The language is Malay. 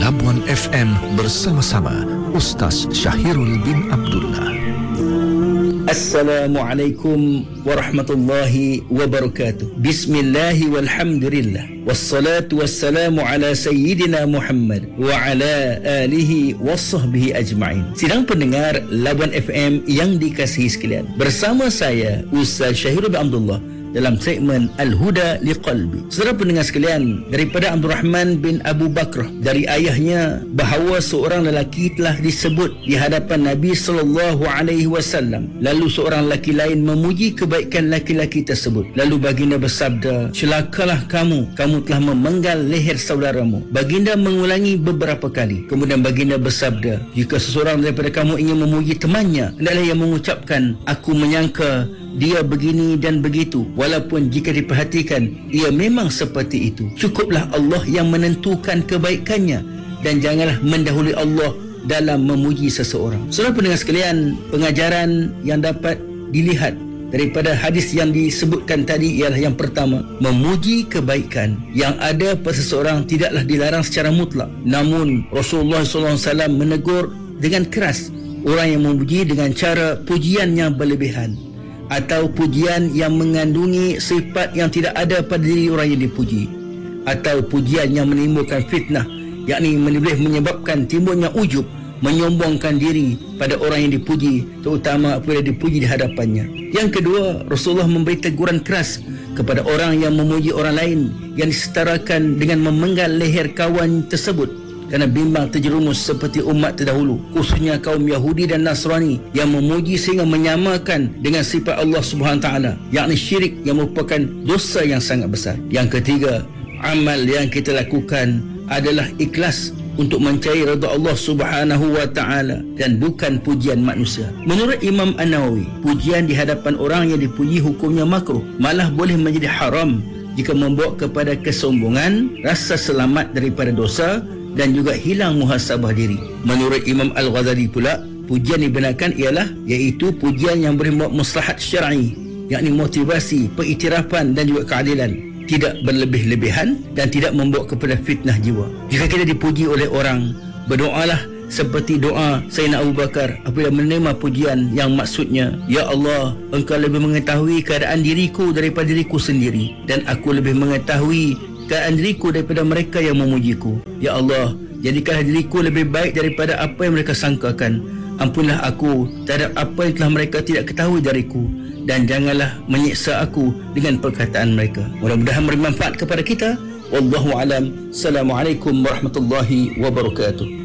Labuan FM bersama-sama Ustaz Syahirul bin Abdullah. Assalamualaikum warahmatullahi wabarakatuh. Bismillahi walhamdulillah. Wassalatu wassalamu ala sayyidina Muhammad wa ala alihi wassahbihi ajma'in. Sidang pendengar Labuan FM yang dikasihi sekalian, bersama saya Ustaz Syahirul bin Abdullah dalam segmen Al-Huda Liqalbi. Saudara pendengar sekalian, daripada Abdul Rahman bin Abu Bakrah, dari ayahnya, bahawa seorang lelaki telah disebut di hadapan Nabi SAW. Lalu seorang lelaki lain memuji kebaikan lelaki tersebut. Lalu baginda bersabda, celakalah kamu telah memenggal leher saudaramu. Baginda mengulangi beberapa kali. Kemudian baginda bersabda, jika seseorang daripada kamu ingin memuji temannya, hendaklah ia mengucapkan, aku menyangka dia begini dan begitu, walaupun jika diperhatikan ia memang seperti itu. Cukuplah Allah yang menentukan kebaikannya, dan janganlah mendahului Allah dalam memuji seseorang. Saudara pendengar sekalian, pengajaran yang dapat dilihat daripada hadis yang disebutkan tadi ialah yang pertama, memuji kebaikan yang ada pada seseorang tidaklah dilarang secara mutlak. Namun Rasulullah SAW menegur dengan keras orang yang memuji dengan cara pujian yang berlebihan, atau pujian yang mengandungi sifat yang tidak ada pada diri orang yang dipuji, atau pujian yang menimbulkan fitnah, yakni boleh menyebabkan timbulnya ujub, menyombongkan diri pada orang yang dipuji, terutama apabila dipuji di hadapannya. Yang kedua, Rasulullah memberi teguran keras kepada orang yang memuji orang lain yang disetarakan dengan memenggal leher kawan tersebut, kerana bimbang terjerumus seperti umat terdahulu, khususnya kaum Yahudi dan Nasrani yang memuji sehingga menyamakan dengan sifat Allah Subhanahu Taala, yakni syirik yang merupakan dosa yang sangat besar. Yang ketiga, amal yang kita lakukan adalah ikhlas untuk mencari redha Allah Subhanahu wa Taala dan bukan pujian manusia. Menurut Imam An-Nawawi, pujian di hadapan orang yang dipuji hukumnya makruh, malah boleh menjadi haram jika membawa kepada kesombongan, rasa selamat daripada dosa, dan juga hilang muhasabah diri. Menurut Imam Al-Ghazali pula, pujian dibenarkan ialah iaitu pujian yang bermuat maslahat syar'i, yakni motivasi, pengiktirafan dan juga keadilan, tidak berlebih-lebihan dan tidak membawa kepada fitnah jiwa. Jika kita dipuji oleh orang, berdoalah seperti doa Sayyidina Abu Bakar apabila menerima pujian yang maksudnya, ya Allah, engkau lebih mengetahui keadaan diriku daripada diriku sendiri, dan aku lebih mengetahui keadaan diriku daripada mereka yang memujiku. Ya Allah, jadikanlah diriku lebih baik daripada apa yang mereka sangkakan. Ampunlah aku terhadap apa yang telah mereka tidak ketahui dariku, dan janganlah menyiksa aku dengan perkataan mereka. Mudah-mudahan bermanfaat kepada kita. Wallahu alam. Assalamualaikum warahmatullahi wabarakatuh.